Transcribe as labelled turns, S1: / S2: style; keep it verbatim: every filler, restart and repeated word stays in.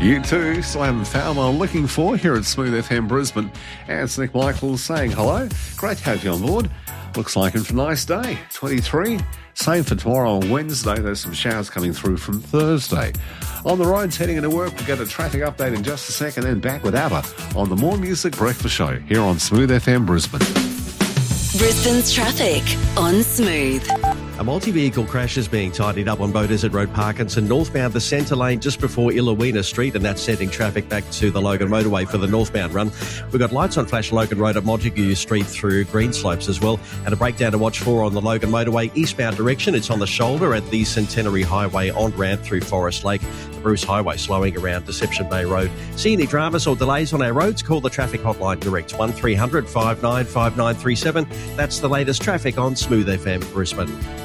S1: You too, Slam Falmer looking for here at Smooth F M Brisbane. And it's Nick Michaels saying hello. Great to have you on board. Looks like it's a nice day, twenty-three. Same for tomorrow on Wednesday. There's some showers coming through from Thursday. On the roads heading into work, we'll get a traffic update in just a second and back with ABBA on the More Music Breakfast Show here on Smooth F M Brisbane.
S2: Brisbane's traffic on Smooth.
S3: A multi-vehicle crash is being tidied up on Beaudesert Road, Parkinson, northbound the centre lane just before Illawina Street, and that's sending traffic back to the Logan Motorway for the northbound run. We've got lights on Flash Logan Road at Montague Street through Greenslopes as well, and a breakdown to watch for on the Logan Motorway eastbound direction. It's on the shoulder at the Centenary Highway on-ramp through Forest Lake. The Bruce Highway slowing around Deception Bay Road. See any dramas or delays on our roads? Call the traffic hotline direct, one three hundred five nine five nine three seven. That's the latest traffic on Smooth F M Brisbane.